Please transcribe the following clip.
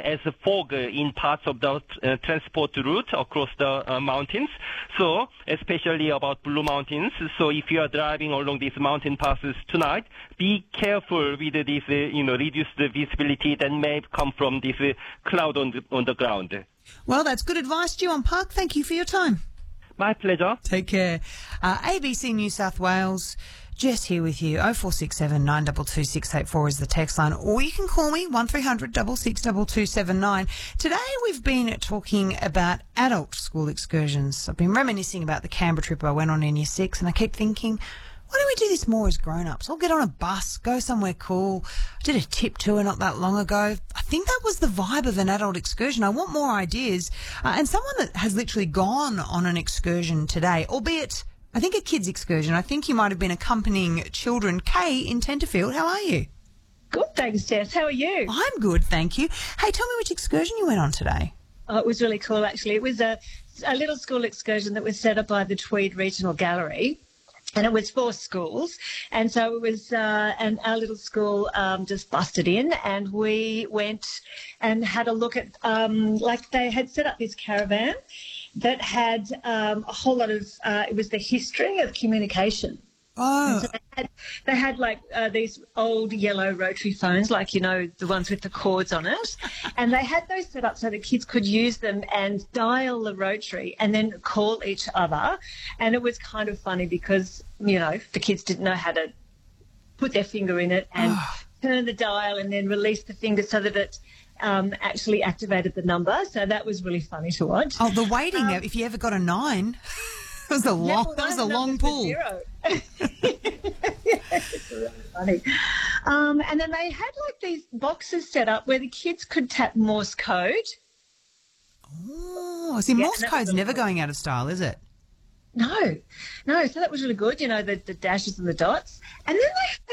as a fog in parts of the transport route across the mountains. So, especially about Blue Mountains. So, if you are driving along these mountain passes tonight, be careful with this, reduced visibility that may come from this cloud on the ground. Well, that's good advice, Jiwon Park. Thank you for your time. My pleasure. Take care. ABC New South Wales, Jess here with you. 0467 922 684 is the text line, or you can call me 1300 662279. Today we've been talking about adult school excursions. I've been reminiscing about the Canberra trip I went on in Year 6, and I keep thinking, why don't we do this more as grown-ups? I'll get on a bus, go somewhere cool. I did a tip tour not that long ago. I think that was the vibe of an adult excursion. I want more ideas. And someone that has literally gone on an excursion today, albeit I think a kids' excursion. I think you might have been accompanying children. Kay in Tenterfield, how are you? Good, thanks, Jess. How are you? I'm good, thank you. Hey, tell me which excursion you went on today. Oh, it was really cool, actually. It was a little school excursion that was set up by the Tweed Regional Gallery. And it was for schools. And so it was, and our little school just busted in, and we went and had a look at, they had set up this caravan that had a whole lot of, it was the history of communication. Oh. So they had these old yellow rotary phones, the ones with the cords on it. And they had those set up so that kids could use them and dial the rotary and then call each other. And it was kind of funny because, the kids didn't know how to put their finger in it and turn the dial and then release the finger so that it actually activated the number. So that was really funny to watch. Oh, the waiting, if you ever got a 9. It was a long pull. Yeah, it's really funny. And then they had these boxes set up where the kids could tap Morse code. Oh, see, Morse code's never going out of style, is it? No. So that was really good, the dashes and the dots. And then they